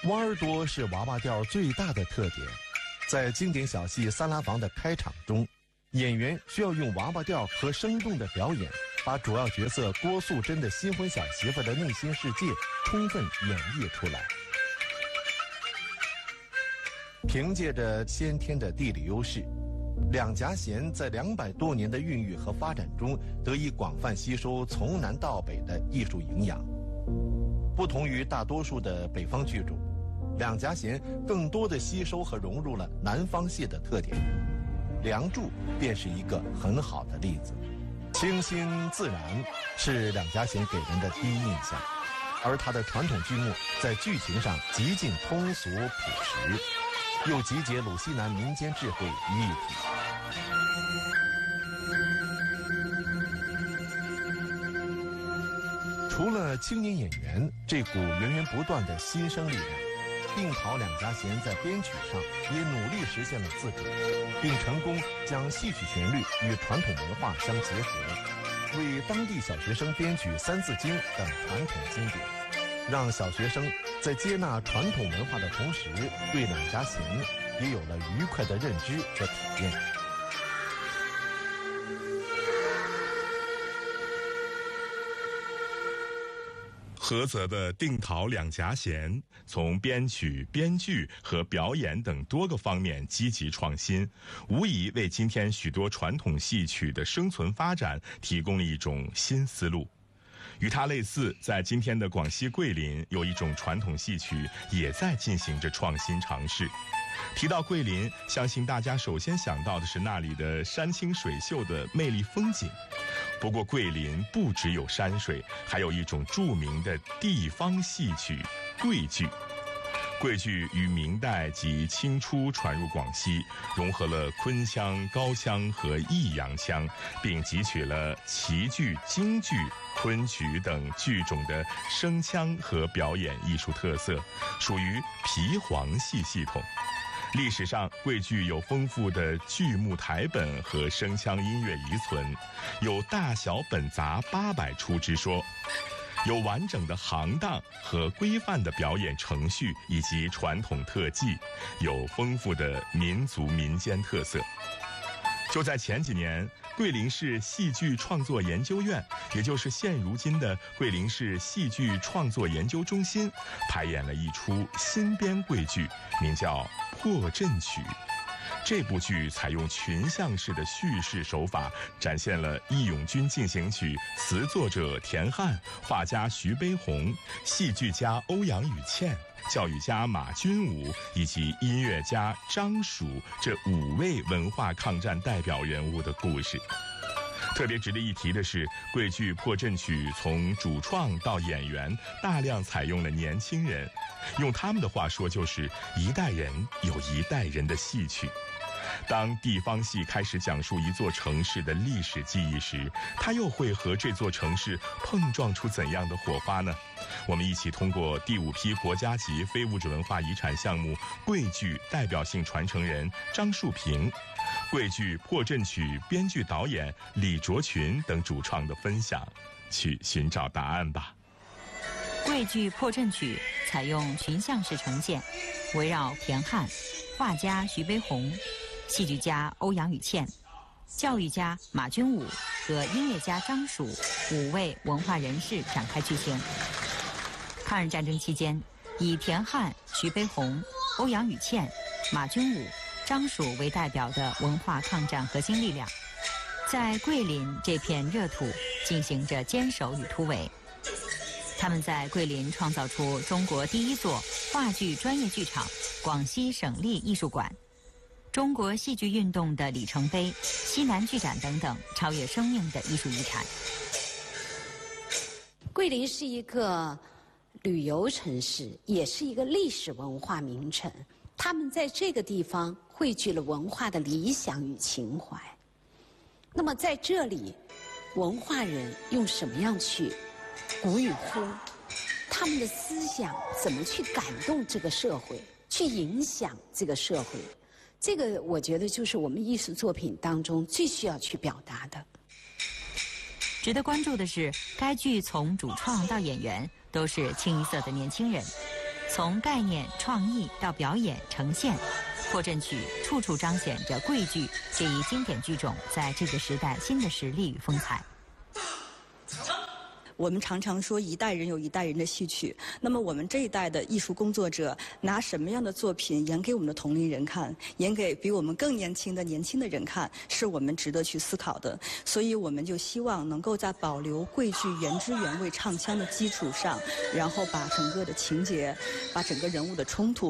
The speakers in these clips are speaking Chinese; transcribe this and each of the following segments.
挖耳朵是娃娃调最大的特点。在经典小戏《三拉房》的开场中，演员需要用娃娃调和生动的表演，把主要角色郭素贞的新婚小媳妇的内心世界充分演绎出来。凭借着先天的地理优势，两颊弦在200多年的孕育和发展中得以广泛吸收从南到北的艺术营养。不同于大多数的北方剧种，两颊弦更多的吸收和融入了南方戏的特点。《梁祝》便是一个很好的例子。清新自然是两颊弦给人的第一印象，而它的传统剧目在剧情上极尽通俗朴实，又集结鲁西南民间智慧于一体。除了青年演员这股源源不断的新生力量，定陶两颊弦在编曲上也努力实现了自主，并成功将戏曲旋律与传统文化相结合，为当地小学生编曲《三字经》等传统经典，让小学生在接纳传统文化的同时，对两颊弦也有了愉快的认知和体验。 菏泽的定陶两颊弦从编曲、编剧和表演等多个方面积极创新，无疑为今天许多传统戏曲的生存发展提供了一种新思路。与它类似，在今天的广西桂林，有一种传统戏曲也在进行着创新尝试。提到桂林，相信大家首先想到的是那里的山清水秀的魅力风景。不过桂林不只有山水，还有一种著名的地方戏曲桂剧。桂剧于明代及清初传入广西，融合了昆腔、高腔和弋阳腔，并汲取了齐剧、京剧、昆曲等剧种的声腔和表演艺术特色，属于皮黄戏系统。历史上，桂剧有丰富的剧目台本和声腔音乐遗存，有大小本杂800出之说，有完整的行当和规范的表演程序以及传统特技，有丰富的民族民间特色。就在前几年，桂林市戏剧创作研究院，也就是现如今的桂林市戏剧创作研究中心，排演了一出新编桂剧，名叫《破阵曲》。这部剧采用群像式的叙事手法，展现了《义勇军进行曲》词作者田汉、画家徐悲鸿、戏剧家欧阳予倩、教育家马君武以及音乐家张曙这5位文化抗战代表人物的故事。特别值得一提的是，桂剧《破阵曲》从主创到演员大量采用了年轻人，用他们的话说，就是一代人有一代人的戏曲。当地方戏开始讲述一座城市的历史记忆时，它又会和这座城市碰撞出怎样的火花呢？我们一起通过第5批国家级非物质文化遗产项目桂剧代表性传承人张树平、桂剧《破阵曲》编剧导演李卓群等主创的分享，去寻找答案吧。 桂剧《破阵曲》采用群像式呈现，围绕田汉、画家徐悲鸿、戏剧家欧阳予倩、教育家马君武和音乐家张曙5位文化人士展开剧情。抗日战争期间，以田汉、徐悲鸿、欧阳予倩、马君武、张曙为代表的文化抗战核心力量，在桂林这片热土进行着坚守与突围。他们在桂林创造出中国第1座话剧专业剧场——广西省立艺术馆、中国戏剧运动的里程碑西南剧展等等超越生命的艺术遗产。 桂林是一个旅游城市，也是一个历史文化名城。他们在这个地方汇聚了文化的理想与情怀。那么在这里，文化人用什么样去鼓与呼？他们的思想怎么去感动这个社会，去影响这个社会？这个我觉得就是我们艺术作品当中最需要去表达的。 值得关注的是，该剧从主创到演员都是清一色的年轻人， 从概念、创意到表演、呈现，破阵曲处处彰显着桂剧这一经典剧种在这个时代新的实力与风采。 我们常常说一代人有一代人的戏曲，那么我们这一代的艺术工作者拿什么样的作品演给我们的同龄人看，演给比我们更年轻的人看，是我们值得去思考的。所以我们就希望能够在保留桂剧原汁原味唱腔的基础上，然后把整个的情节，把整个人物的冲突，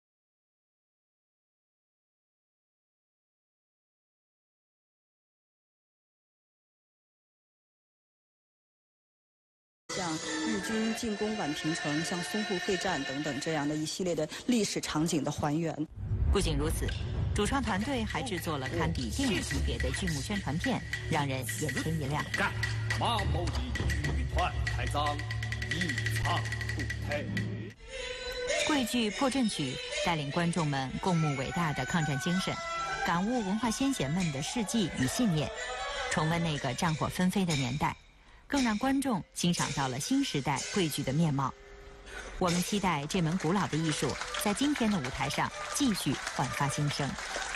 像日军进攻宛平城、像淞沪会战等等这样的一系列的历史场景的还原。 不仅如此，主创团队还制作了堪比电影级别的剧目宣传片，让人眼前一亮。 干马某的剧团开张，一场不配。 桂剧破阵曲带领观众们共沐伟大的抗战精神，感悟文化先贤们的事迹与信念，重温那个战火纷飞的年代，更让观众欣赏到了新时代桂剧的面貌。我们期待这门古老的艺术在今天的舞台上继续焕发新生。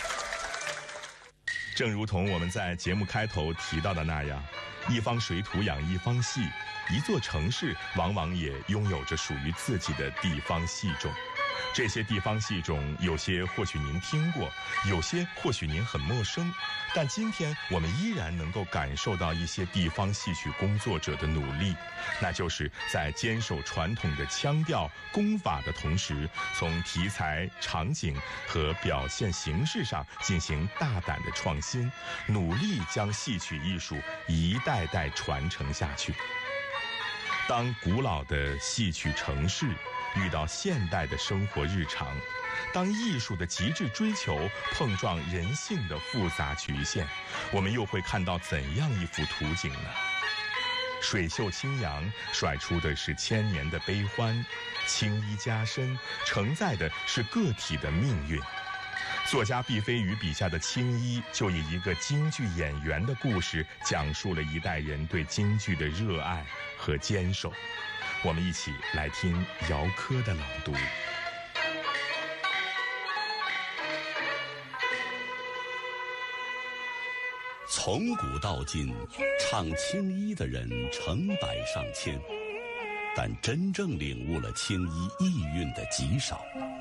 正如同我们在节目开头提到的那样，一方水土养一方戏，一座城市往往也拥有着属于自己的地方戏种。这些地方戏种，有些或许您听过，有些或许您很陌生，但今天我们依然能够感受到一些地方戏曲工作者的努力，那就是在坚守传统的腔调、功法的同时，从题材、场景和表现形式上进行大胆的创新，努力将戏曲艺术一代代传承下去。当古老的戏曲城市遇到现代的生活日常，当艺术的极致追求碰撞人性的复杂局限，我们又会看到怎样一幅图景呢？水袖轻扬，甩出的是千年的悲欢；青衣加身，承载的是个体的命运。作家毕飞宇笔下的青衣，就以一个京剧演员的故事，讲述了一代人对京剧的热爱和坚守。我们一起来听姚科的朗读。 从古到今，唱青衣的人成百上千，但真正领悟了青衣意蕴的极少。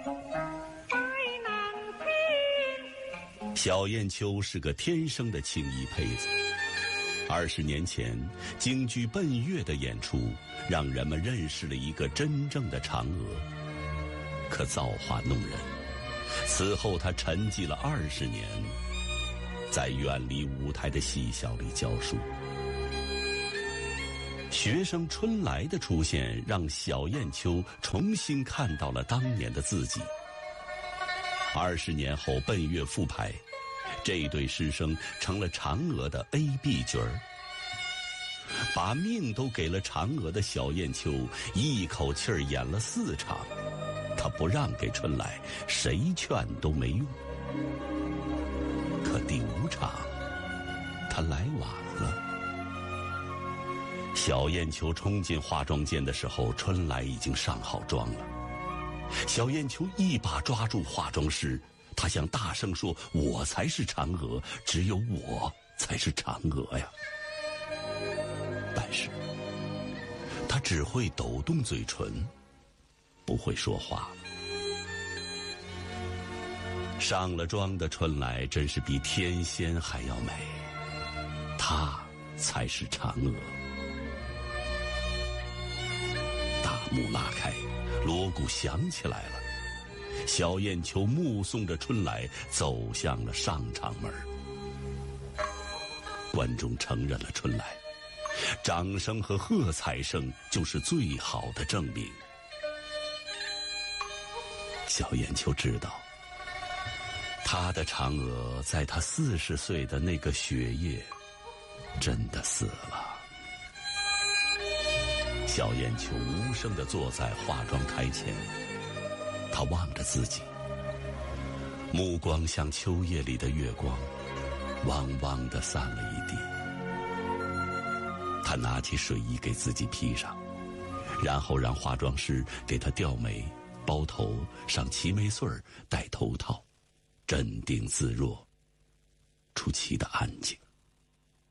小燕秋是个天生的青衣胚子。20年前，京剧奔月的演出，让人们认识了一个真正的嫦娥。可造化弄人，此后她沉寂了20年，在远离舞台的戏校里教书。学生春来的出现，让小燕秋重新看到了当年的自己。20年后奔月复排，这对师生成了嫦娥的 A、B 角儿。把命都给了嫦娥的小燕秋，一口气儿演了4场，他不让给春来，谁劝都没用。可第5场，他来晚了。小燕秋冲进化妆间的时候，春来已经上好妆了。小燕秋一把抓住化妆师，他想大声说：“我才是嫦娥，只有我才是嫦娥呀！”但是，他只会抖动嘴唇，不会说话。上了妆的春来真是比天仙还要美，她才是嫦娥。大幕拉开，锣鼓响起来了。小燕秋目送着春来走向了上场门，观众承认了春来，掌声和喝彩声就是最好的证明。小燕秋知道，她的嫦娥在她40岁的那个雪夜真的死了。小燕秋无声地坐在化妆台前，她望着自己，目光像秋夜里的月光，汪汪地散了一地。她拿起水衣给自己披上，然后让化妆师给她吊眉、 包头，上齐眉穗儿，戴头套，镇定自若，出奇的安静。